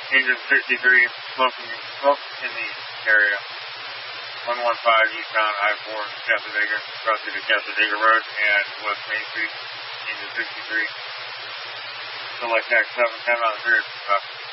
Engine 63, smoke in the area. 115 eastbound I-4 Cassadaga, crossing to Cassadaga Road and West Main Street. Engine 63. Select tax 7, 10 out of 3.